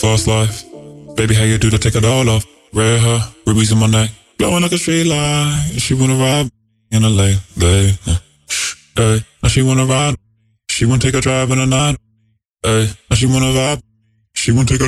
fast life. Baby, how you do to take it all off? Red hair, rubies in my neck, blowing like a street light. She wanna ride in a late. Hey, now she wanna ride. She wanna take a drive in the night. Hey, now she wanna vibe. She wanna take a